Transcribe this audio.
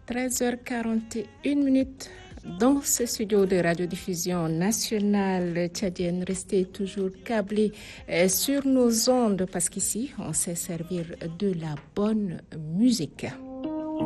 13h41 dans ce studio de radiodiffusion nationale tchadienne. Restez toujours câblés sur nos ondes parce qu'ici, on sait servir de la bonne musique.